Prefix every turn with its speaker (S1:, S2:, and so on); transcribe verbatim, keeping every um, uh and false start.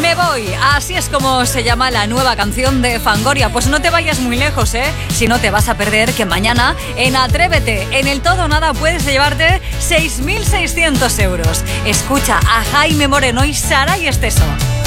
S1: Me voy, así es como se llama la nueva canción de Fangoria. Pues no te vayas muy lejos, ¿eh? Si no te vas a perder que mañana en Atrévete, en el Todo o Nada, puedes llevarte seis mil seiscientos euros. Escucha a Jaime Moreno y Sara y Esteso.